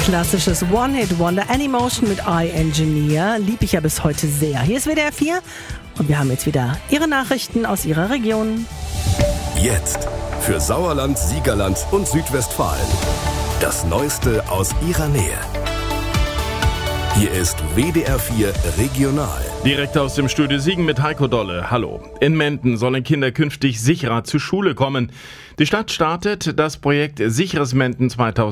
Klassisches One-Hit-Wonder, Anymotion mit I-Engineer. Lieb ich ja bis heute sehr. Hier ist WDR 4 und wir haben jetzt wieder Ihre Nachrichten aus Ihrer Region. Jetzt für Sauerland, Siegerland und Südwestfalen. Das Neueste aus Ihrer Nähe. Hier ist WDR 4 Regional. Direkt aus dem Studio Siegen mit Heiko Dolle. Hallo. In Menden sollen Kinder künftig sicherer zur Schule kommen. Die Stadt startet das Projekt Sicheres Menden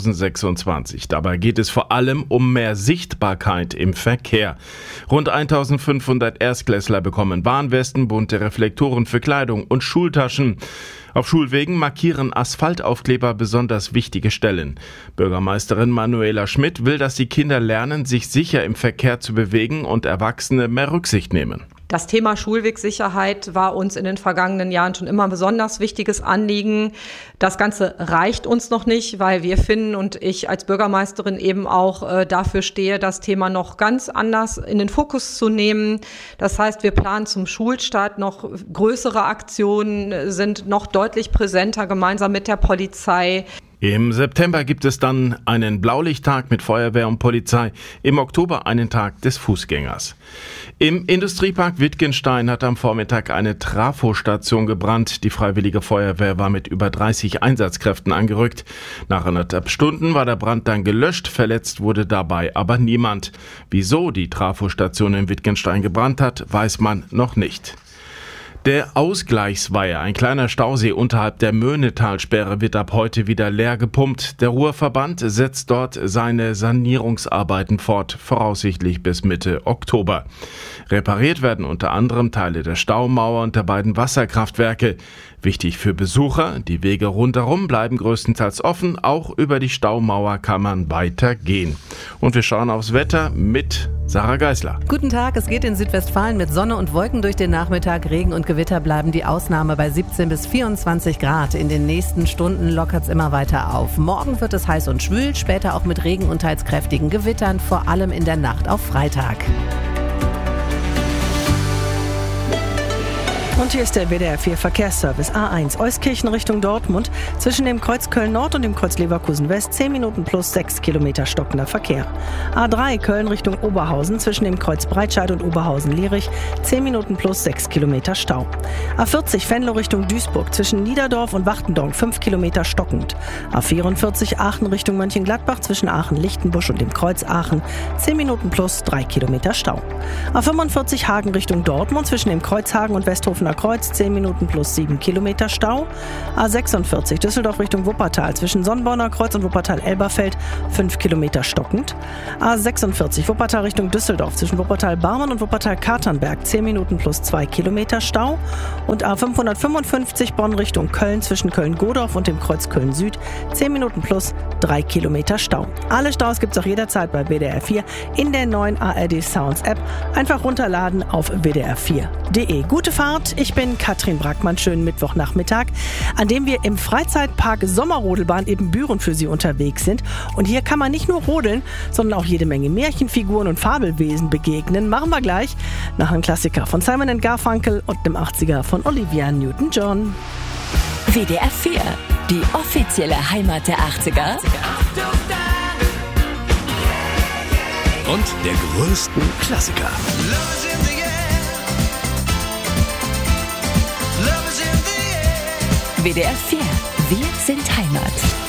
2026. Dabei geht es vor allem um mehr Sichtbarkeit im Verkehr. Rund 1500 Erstklässler bekommen Warnwesten, bunte Reflektoren für Kleidung und Schultaschen. Auf Schulwegen markieren Asphaltaufkleber besonders wichtige Stellen. Bürgermeisterin Manuela Schmidt will, dass die Kinder lernen, sich sicher im Verkehr zu bewegen und Erwachsene mehr Rücksicht nehmen. Das Thema Schulwegsicherheit war uns in den vergangenen Jahren schon immer ein besonders wichtiges Anliegen. Das Ganze reicht uns noch nicht, weil wir finden und ich als Bürgermeisterin eben auch dafür stehe, das Thema noch ganz anders in den Fokus zu nehmen. Das heißt, wir planen zum Schulstart noch größere Aktionen, sind noch deutlich präsenter gemeinsam mit der Polizei. Im September gibt es dann einen Blaulichttag mit Feuerwehr und Polizei, im Oktober einen Tag des Fußgängers. Im Industriepark Wittgenstein hat am Vormittag eine Trafostation gebrannt. Die Freiwillige Feuerwehr war mit über 30 Einsatzkräften angerückt. Nach 1,5 Stunden war der Brand dann gelöscht, verletzt wurde dabei aber niemand. Wieso die Trafostation in Wittgenstein gebrannt hat, weiß man noch nicht. Der Ausgleichsweiher, ein kleiner Stausee unterhalb der Möhnetalsperre, wird ab heute wieder leer gepumpt. Der Ruhrverband setzt dort seine Sanierungsarbeiten fort, voraussichtlich bis Mitte Oktober. Repariert werden unter anderem Teile der Staumauer und der beiden Wasserkraftwerke. Wichtig für Besucher, die Wege rundherum bleiben größtenteils offen, auch über die Staumauer kann man weitergehen. Und wir schauen aufs Wetter mit Sarah Geisler. Guten Tag, es geht in Südwestfalen mit Sonne und Wolken durch den Nachmittag. Regen und Gewitter bleiben die Ausnahme bei 17 bis 24 Grad. In den nächsten Stunden lockert es immer weiter auf. Morgen wird es heiß und schwül, später auch mit Regen und teils kräftigen Gewittern, vor allem in der Nacht auf Freitag. Und hier ist der WDR 4 Verkehrsservice. A1 Euskirchen Richtung Dortmund. Zwischen dem Kreuz Köln Nord und dem Kreuz Leverkusen West 10 Minuten plus 6 Kilometer stockender Verkehr. A3 Köln Richtung Oberhausen. Zwischen dem Kreuz Breitscheid und Oberhausen-Lierich 10 Minuten plus 6 Kilometer Stau. A40 Venlo Richtung Duisburg. Zwischen Niederdorf und Wachtendonk 5 Kilometer stockend. A44 Aachen Richtung Mönchengladbach. Zwischen Aachen-Lichtenbusch und dem Kreuz Aachen 10 Minuten plus 3 Kilometer Stau. A45 Hagen Richtung Dortmund. Zwischen dem Kreuz Hagen und Westhofen Kreuz 10 Minuten plus 7 Kilometer Stau. A46 Düsseldorf Richtung Wuppertal zwischen Sonnborner Kreuz und Wuppertal-Elberfeld 5 Kilometer stockend. A46 Wuppertal Richtung Düsseldorf zwischen Wuppertal-Barmen und Wuppertal-Katernberg 10 Minuten plus 2 Kilometer Stau. Und A555 Bonn Richtung Köln zwischen Köln-Godorf und dem Kreuz Köln-Süd 10 Minuten plus 3 Kilometer Stau. Alle Staus gibt es auch jederzeit bei WDR 4 in der neuen ARD Sounds App. Einfach runterladen auf wdr4.de. Gute Fahrt! Ich bin Katrin Brackmann. Schönen Mittwochnachmittag, an dem wir im Freizeitpark Sommerrodelbahn Ebenbüren für Sie unterwegs sind. Und hier kann man nicht nur rodeln, sondern auch jede Menge Märchenfiguren und Fabelwesen begegnen. Machen wir gleich nach einem Klassiker von Simon & Garfunkel und einem 80er von Olivia Newton-John. WDR 4, die offizielle Heimat der 80er. Und der größten Klassiker. WDR 4, wir sind Heimat.